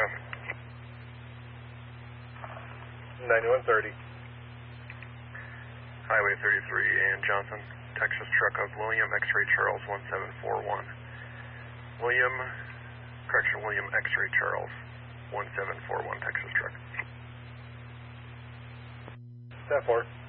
south. 9130. Highway 33 and Johnson, Texas truck of William X-Ray Charles 1741. William X-Ray Charles 1741, Texas truck. Step 4.